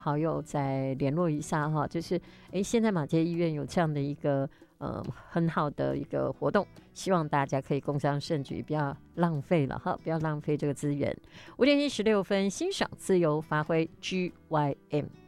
好友再联络一下哈，就是现在马偕医院有这样的一个很好的一个活动，希望大家可以共襄盛举，不要浪费了哈，不要浪费这个资源。5:16，欣赏自由发挥 GYM。